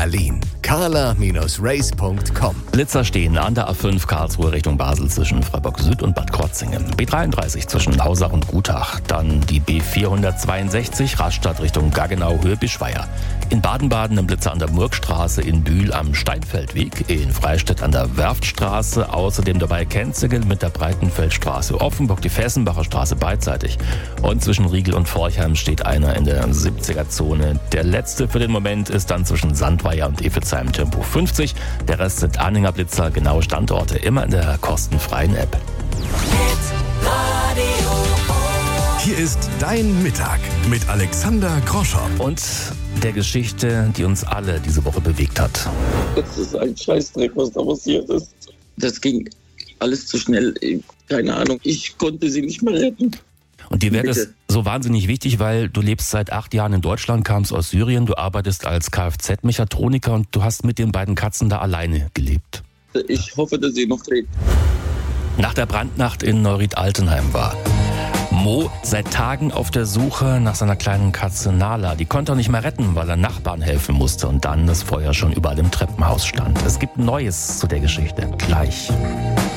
Berlin. carla-race.com. Blitzer stehen an der A5 Karlsruhe Richtung Basel zwischen Freiburg Süd und Bad Krotzingen. B33 zwischen Hausach und Gutach. Dann die B462 Rastatt Richtung Gaggenau Höhe Bischweier. In Baden-Baden im Blitzer an der Murgstraße, in Bühl am Steinfeldweg, in Freistädt an der Werftstraße, außerdem dabei Kenzigel mit der Breitenfeldstraße, Offenburg die Fessenbacher Straße beidseitig. Und zwischen Riegel und Forchheim steht einer in der 70er-Zone. Der letzte für den Moment ist dann zwischen Sandweier und Efezheim Tempo 50. Der Rest sind Anhängerblitzer, genaue Standorte immer in der kostenfreien App. Hier ist dein Mittag mit Alexander Groschow. Und der Geschichte, die uns alle diese Woche bewegt hat. Das ist ein Scheißdreck, was da passiert ist. Das ging alles zu schnell. Keine Ahnung, ich konnte sie nicht mehr retten. Und dir wäre das so wahnsinnig wichtig, weil du lebst seit 8 Jahren in Deutschland, kamst aus Syrien, du arbeitest als Kfz-Mechatroniker und du hast mit den beiden Katzen da alleine gelebt. Ich hoffe, dass sie noch lebt. Nach der Brandnacht in Neuried-Altenheim war Mo seit Tagen auf der Suche nach seiner kleinen Katze Nala. Die konnte er nicht mehr retten, weil er Nachbarn helfen musste und dann das Feuer schon überall im Treppenhaus stand. Es gibt Neues zu der Geschichte. Gleich.